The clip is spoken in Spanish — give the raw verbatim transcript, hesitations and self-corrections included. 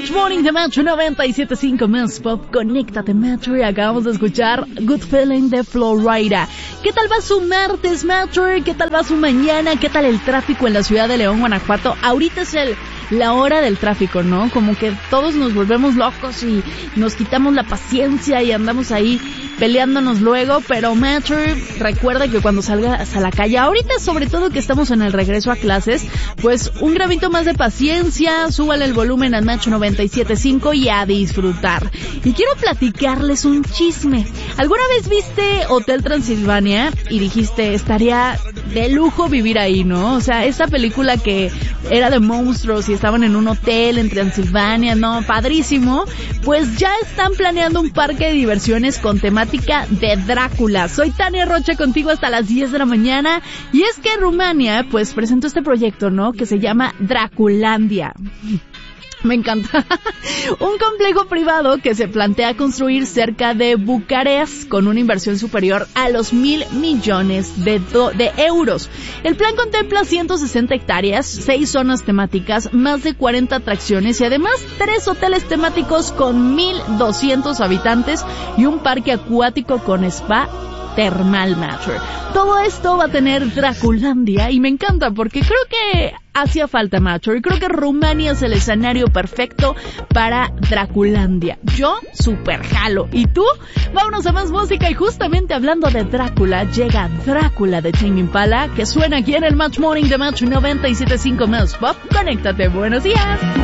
Match Morning de Metro noventa y siete punto cinco Más Pop. Conéctate, Metro, y acabamos de escuchar Good Feeling de Florida. ¿Qué tal va su martes, Metro? ¿Qué tal va su mañana? ¿Qué tal el tráfico en la ciudad de León, Guanajuato? Ahorita es el la hora del tráfico, ¿no? Como que todos nos volvemos locos y nos quitamos la paciencia y andamos ahí peleándonos luego, pero Metro, recuerda que cuando salgas a la calle, ahorita sobre todo que estamos en el regreso a clases, pues un gramito más de paciencia, súbale el volumen al Metro noventa y siete punto cinco y a disfrutar. Y quiero platicarles un chisme. ¿Alguna vez viste Hotel Transilvania y dijiste, estaría de lujo vivir ahí, ¿no? O sea, esa película que era de monstruos y estaban en un hotel en Transilvania, ¿no? Padrísimo. Pues ya están planeando un parque de diversiones con temática de Drácula. Soy Tania Rocha contigo hasta las diez de la mañana. Y es que Rumania, pues, presentó este proyecto, ¿no? Que se llama Draculandia. Me encanta. Un complejo privado que se plantea construir cerca de Bucarest con una inversión superior a los mil millones de, do- de euros. El plan contempla ciento sesenta hectáreas, seis zonas temáticas, más de cuarenta atracciones y además tres hoteles temáticos con mil doscientos habitantes y un parque acuático con spa termal, Matter. Todo esto va a tener Draculandia y me encanta porque creo que hacía falta, Matter, y creo que Rumania es el escenario perfecto para Draculandia. Yo super jalo. ¿Y tú? Vámonos a más música y justamente hablando de Drácula, llega Drácula de Tame Impala que suena aquí en el Match Morning de Match noventa y siete punto cinco Más Pop. Conéctate, buenos días.